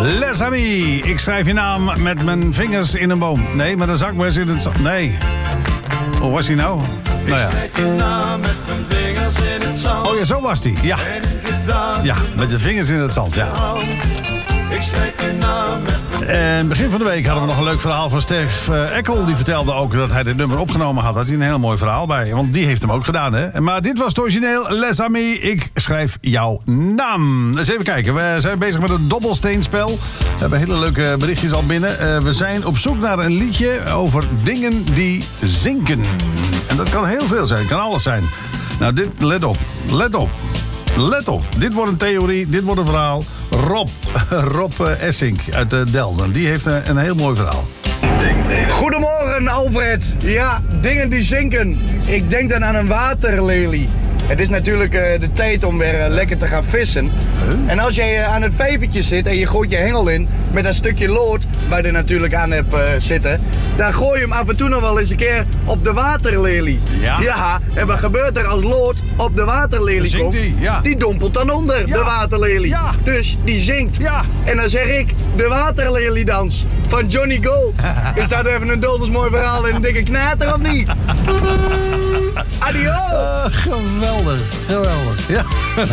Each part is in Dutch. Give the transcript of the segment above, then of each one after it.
Les amis, ik schrijf je naam met mijn vingers in een boom. Nee, met een zakmes in het zand. Nee. Hoe was hij nou? Nou ja. Ik schrijf je naam met mijn vingers in het zand. Oh ja, zo was hij. Ja. Ja, met de vingers in het zand, ja. Ik schrijf je naam met En begin van de week hadden we nog een leuk verhaal van Stef Eckel. Die vertelde ook dat hij dit nummer opgenomen had. Had hij een heel mooi verhaal bij. Want die heeft hem ook gedaan, hè. Maar dit was het origineel. Les amis, ik schrijf jouw naam. Dus even kijken. We zijn bezig met een dobbelsteenspel. We hebben hele leuke berichtjes al binnen. We zijn op zoek naar een liedje over dingen die zinken. En dat kan heel veel zijn. Kan alles zijn. Nou, dit, let op. Let op. Let op, dit wordt een theorie, dit wordt een verhaal. Rob Essink uit Delden, die heeft een heel mooi verhaal. Goedemorgen Alfred. Ja, dingen die zinken. Ik denk dan aan een waterlelie. Het is natuurlijk de tijd om weer lekker te gaan vissen. En als jij aan het vijvertje zit en je gooit je hengel in met een stukje lood waar je natuurlijk aan hebt zitten, dan gooi je hem af en toe nog wel eens een keer op de waterlelie. Ja, en wat gebeurt er als lood op de waterlelie komt? Die, ja. Die dompelt dan onder, de waterlelie. Ja. Dus die zinkt. Ja. En dan zeg ik, de waterleliedans van Johnny Gold. Is dat even een donders mooi verhaal en een dikke knater of niet? Adio! Geweldig, geweldig. Ja.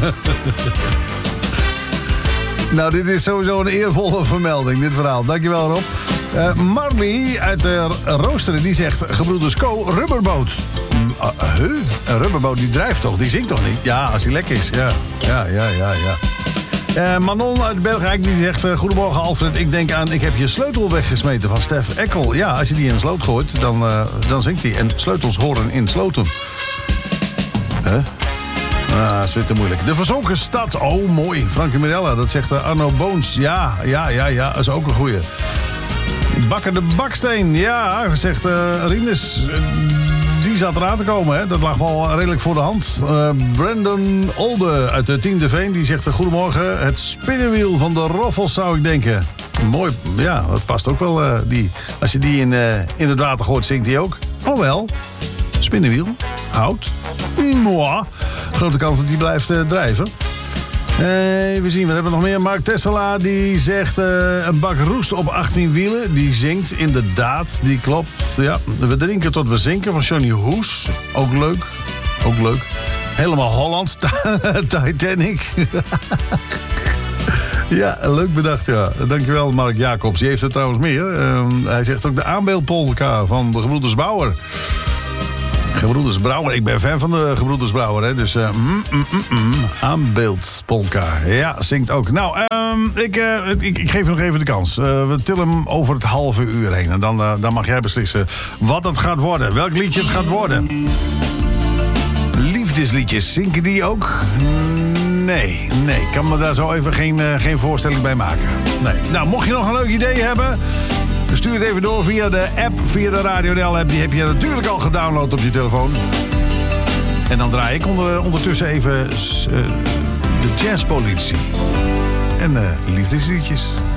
Nou, dit is sowieso een eervolle vermelding, dit verhaal. Dankjewel, Rob. Marley uit Roosteren, die zegt... Gebroeders Co, rubberboot. Een rubberboot, die drijft toch? Die zingt toch niet? Ja, als hij lek is. Ja. Manon uit Belgrijk, die zegt... Goedemorgen, Alfred. Ik denk aan... Ik heb je sleutel weggesmeten van Stef Eckel. Ja, als je die in een sloot gooit, dan zingt hij. En sleutels horen in sloten. Dat is weer te moeilijk. De verzonken stad. Oh, mooi. Frankie Mirella, dat zegt Arno Boons. Ja, dat is ook een goeie. Bakker de Baksteen. Ja, zegt Rinus. Die zat eraan te komen, hè. Dat lag wel redelijk voor de hand. Brandon Olde uit de Team de Veen. Die zegt goedemorgen. Het spinnenwiel van de Roffels, zou ik denken. Mooi. Ja, dat past ook wel. Als je die in het water gooit, zingt die ook. Oh wel. Spinnenwiel. Hout. Mwah. Grote kans dat die blijft drijven. Even zien, we hebben nog meer. Mark Tessela, die zegt een bak roest op 18 wielen. Die zingt, inderdaad, die klopt. Ja, we drinken tot we zinken van Johnny Hoes. Ook leuk. Helemaal Hollands. Titanic. Ja, leuk bedacht, ja. Dankjewel, Mark Jacobs. Die heeft er trouwens meer. Hij zegt ook de aanbeeldpolka van de Gebroeders Brouwer. Gebroeders Brouwer, ik ben fan van de Gebroeders Brouwer, hè. Dus aanbeeldpolka. Ja, zingt ook. Nou, ik geef je nog even de kans. We tillen hem over het halve uur heen. En dan mag jij beslissen wat het gaat worden. Welk liedje het gaat worden. Liefdesliedjes, zinken die ook? Nee, ik kan me daar zo even geen voorstelling bij maken. Nee. Nou, mocht je nog een leuk idee hebben... Stuur het even door via de app, via de Radio NL app. Die heb je natuurlijk al gedownload op je telefoon. En dan draai ik ondertussen even de jazzpolitie. En liefdesliedjes.